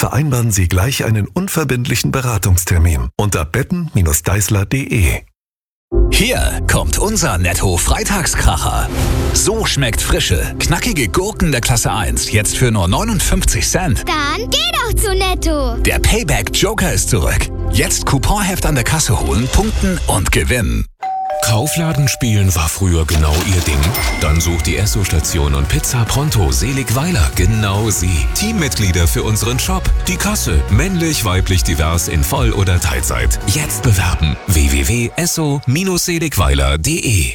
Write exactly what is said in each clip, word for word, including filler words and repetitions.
vereinbaren Sie gleich einen unverbindlichen Beratungstermin unter betten Bindestrich deisler punkt de. Hier kommt unser Netto-Freitagskracher. So schmeckt frische, knackige Gurken der Klasse eins jetzt für nur neunundfünfzig Cent. Dann geh doch zu Netto. Der Payback-Joker ist zurück. Jetzt Couponheft an der Kasse holen, punkten und gewinnen. Kaufladen spielen war früher genau ihr Ding? Dann sucht die Esso-Station und Pizza Pronto Seligweiler genau sie. Teammitglieder für unseren Shop. Die Kasse. Männlich, weiblich, divers in Voll- oder Teilzeit. Jetzt bewerben. w w w punkt esso Bindestrich seligweiler punkt de.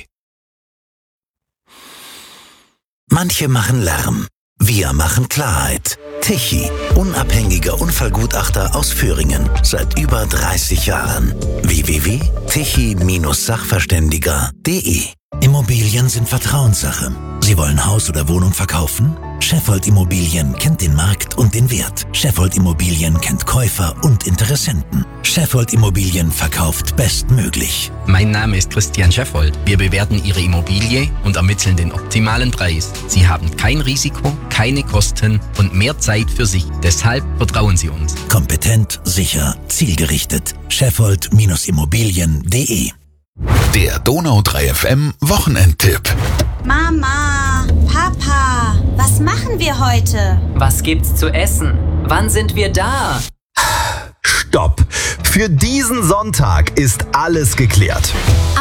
Manche machen Lärm. Wir machen Klarheit. Tichy, unabhängiger Unfallgutachter aus Thüringen. Seit über dreißig Jahren. w w w punkt tichy Bindestrich sachverständiger punkt de. Immobilien sind Vertrauenssache. Sie wollen Haus oder Wohnung verkaufen? Scheffold Immobilien kennt den Markt und den Wert. Scheffold Immobilien kennt Käufer und Interessenten. Scheffold Immobilien verkauft bestmöglich. Mein Name ist Christian Scheffold. Wir bewerten Ihre Immobilie und ermitteln den optimalen Preis. Sie haben kein Risiko, keine Kosten und mehr Zeit für sich. Deshalb vertrauen Sie uns. Kompetent, sicher, zielgerichtet. Scheffold Immobilien punkt de. Der Donau drei F M Wochenendtipp. Mama, Papa, was machen wir heute? Was gibt's zu essen? Wann sind wir da? Stopp! Für diesen Sonntag ist alles geklärt.